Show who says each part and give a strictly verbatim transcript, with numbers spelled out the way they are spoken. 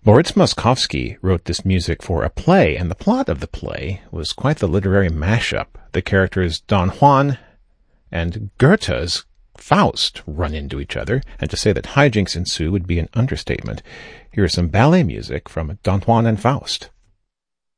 Speaker 1: Moritz Moszkowski wrote this music for a play, and the plot of the play was quite the literary mashup. The characters Don Juan and Goethe's Faust run into each other, and to say that hijinks ensue would be an understatement. Here is some ballet music from Don Juan and Faust.